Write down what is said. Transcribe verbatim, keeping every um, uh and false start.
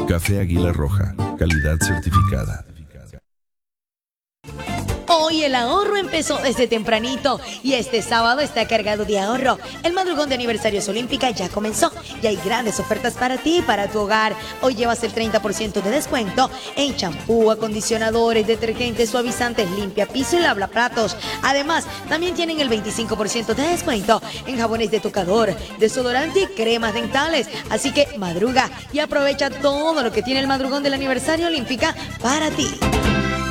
Café Águila Roja, calidad certificada. Hoy el ahorro empezó desde tempranito y este sábado está cargado de ahorro. El madrugón de aniversarios Olímpica ya comenzó y hay grandes ofertas para ti y para tu hogar. Hoy llevas el treinta por ciento de descuento en champú, acondicionadores, detergentes, suavizantes, limpia piso y lavaplatos. Además, también tienen el veinticinco por ciento de descuento en jabones de tocador, desodorante y cremas dentales. Así que madruga y aprovecha todo lo que tiene el madrugón del aniversario Olímpica para ti.